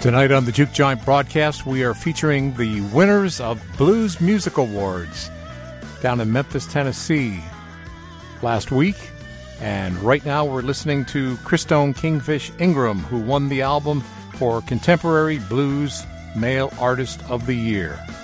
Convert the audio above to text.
Tonight on the Juke Joint broadcast, we are featuring the winners of Blues Music Awards down in Memphis, Tennessee last week. And right now we're listening to Christone Kingfish Ingram, who won the album for Contemporary Blues Male Artist of the Year.